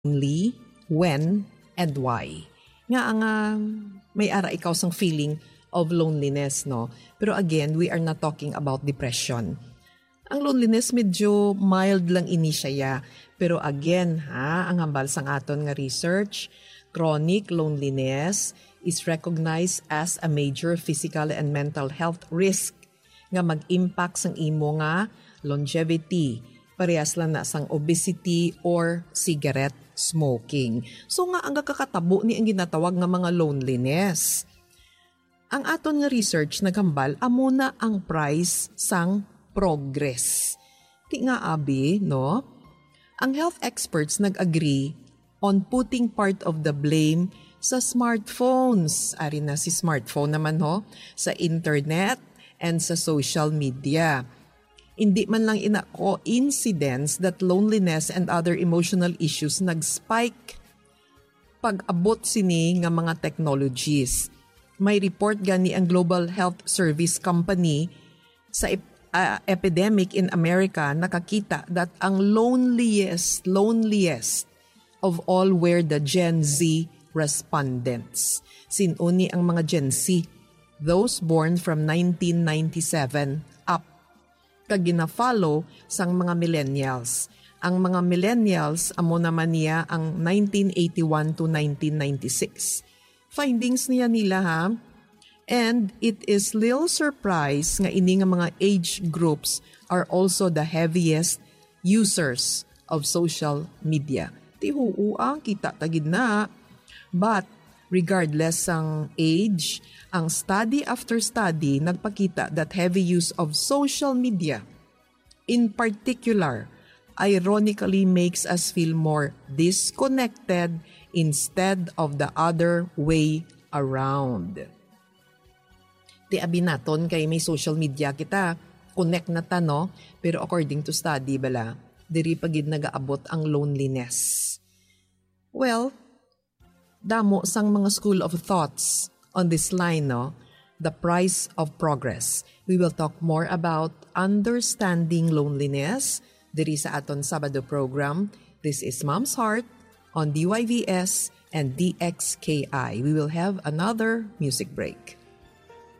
lonely, when, and why. Nga ang may ara ikaw sang feeling of loneliness, no? Pero again, we are not talking about depression. Ang loneliness medyo mild lang ini siya. Pero again, ang hambal sang aton nga research, chronic loneliness is recognized as a major physical and mental health risk nga mag-impact sang imo nga longevity, parehas lang na sang obesity or cigarette smoking. So nga ang kakatabo ni ang ginatawag nga mga loneliness. Ang aton nga research nagambal amo na ang price sang progress. Di nga abi, no? Ang health experts nag-agree on putting part of the blame sa smartphones. Ari na si smartphone naman ho, sa internet and sa social media. Hindi man lang ina coincidence that loneliness and other emotional issues nag-spike pag-abot sini nga mga technologies. May report gani ang Global Health Service Company sa epidemic in America, nakakita that ang loneliest of all were the Gen Z respondents. Sinuni ang mga Gen Z, those born from 1997 up. Kagina-follow sang mga millennials. Ang mga millennials, amo naman niya ang 1981 to 1996. Findings niya nila ha. And it is little surprise nga ini nga mga age groups are also the heaviest users of social media. Tihuuang kita tagid na. But regardless ng age, ang study after study nagpakita that heavy use of social media, in particular, ironically makes us feel more disconnected instead of the other way around. Di abi naton kay may social media kita, connect na ta no, pero according to study bala, diri pagid nagaabot ang loneliness. Well, damo sang mga school of thoughts on this line, no? The price of progress. We will talk more about understanding loneliness diri sa aton Sabado program. This is Mom's Heart on DYVS and DXKI. We will have another music break.